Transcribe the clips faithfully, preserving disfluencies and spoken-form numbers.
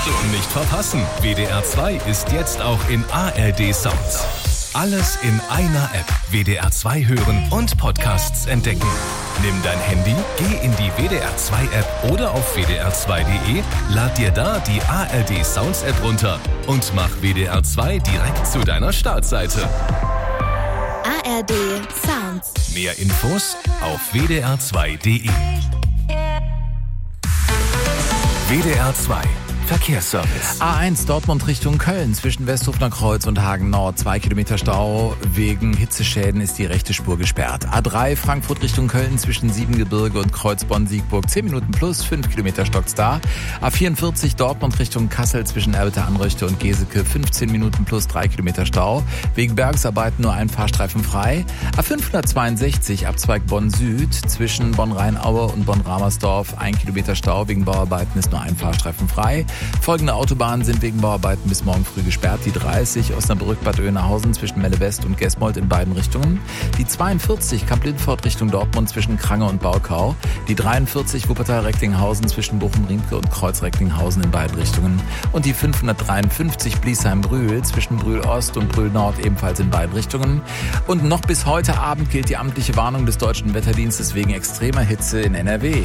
Nicht verpassen, W D R zwei ist jetzt auch in A R D Sounds. Alles in einer App. W D R zwei hören und Podcasts entdecken. Nimm dein Handy, geh in die W D R zwei App oder auf w d r zwei punkt d e, lad dir da die A R D Sounds App runter und mach W D R zwei direkt zu deiner Startseite. A R D Sounds. Mehr Infos auf w d r zwei punkt d e. W D R zwei Verkehrsservice. A eins Dortmund Richtung Köln zwischen Westhofener Kreuz und Hagen Nord. Zwei Kilometer Stau. Wegen Hitzeschäden ist die rechte Spur gesperrt. A drei Frankfurt Richtung Köln zwischen Siebengebirge und Kreuzbonn-Siegburg. Zehn Minuten plus, fünf Kilometer stockt's da. A vierundvierzig Dortmund Richtung Kassel zwischen Erbeter-Anröchte und Geseke. fünfzehn Minuten plus, drei Kilometer Stau. Wegen Bergsarbeiten nur ein Fahrstreifen frei. A fünfhundertzweiundsechzig Abzweig Bonn Süd zwischen Bonn-Rheinaue und Bonn-Ramersdorf. Ein Kilometer Stau. Wegen Bauarbeiten ist nur ein Fahrstreifen frei. Folgende Autobahnen sind wegen Bauarbeiten bis morgen früh gesperrt. Die dreißig Osnabrück-Bad Oeynhausen zwischen Melle West und Gesmold in beiden Richtungen. Die zweiundvierzig Kamp-Lindfort Richtung Dortmund zwischen Krange und Baukau. Die dreiundvierzig Wuppertal-Recklinghausen zwischen Bochum-Riemke und Kreuz-Recklinghausen in beiden Richtungen. Und die fünfhundertdreiundfünfzig Bliesheim-Brühl zwischen Brühl-Ost und Brühl-Nord ebenfalls in beiden Richtungen. Und noch bis heute Abend gilt die amtliche Warnung des Deutschen Wetterdienstes wegen extremer Hitze in N R W.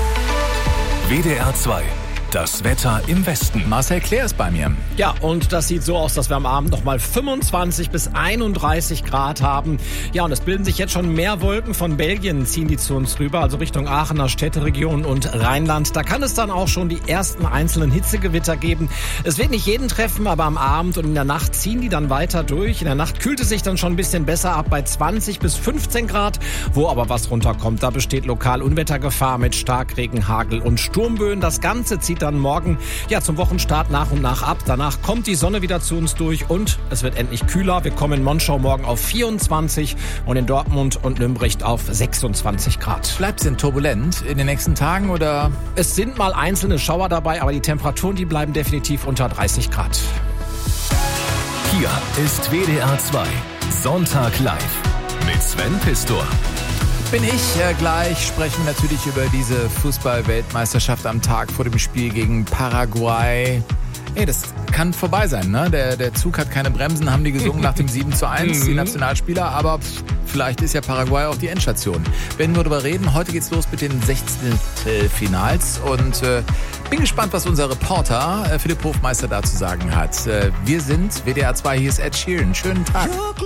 W D R zwei. Das Wetter im Westen. Marcel Claire ist bei mir. Ja, und das sieht so aus, dass wir am Abend nochmal fünfundzwanzig bis einunddreißig Grad haben. Ja, und es bilden sich jetzt schon mehr Wolken. Von Belgien ziehen die zu uns rüber, also Richtung Aachener Städteregion und Rheinland. Da kann es dann auch schon die ersten einzelnen Hitzegewitter geben. Es wird nicht jeden treffen, aber am Abend und in der Nacht ziehen die dann weiter durch. In der Nacht kühlt es sich dann schon ein bisschen besser ab bei zwanzig bis fünfzehn Grad. Wo aber was runterkommt, da besteht lokal Unwettergefahr mit Starkregen, Hagel und Sturmböen. Das Ganze zieht dann morgen ja zum Wochenstart nach und nach ab. Danach kommt die Sonne wieder zu uns durch und es wird endlich kühler. Wir kommen in Monschau morgen auf vierundzwanzig und in Dortmund und Nürnberg auf sechsundzwanzig Grad. Bleibt es denn turbulent in den nächsten Tagen oder? Es sind mal einzelne Schauer dabei, aber die Temperaturen, die bleiben definitiv unter dreißig Grad. Hier ist W D R zwei Sonntag live mit Sven Pistor. Bin ich. Äh, gleich sprechen wir natürlich über diese Fußball-Weltmeisterschaft am Tag vor dem Spiel gegen Paraguay. Ey, das kann vorbei sein, ne? Der, der Zug hat keine Bremsen, haben die gesungen nach dem sieben zu eins, die Nationalspieler. Aber pff, vielleicht ist ja Paraguay auch die Endstation. Werden wir darüber reden. Heute geht's los mit den Sechzehntelfinals. Und äh, bin gespannt, was unser Reporter äh, Philipp Hofmeister dazu sagen hat. Äh, wir sind W D R zwei, hier ist Ed Sheeran. Schönen Tag.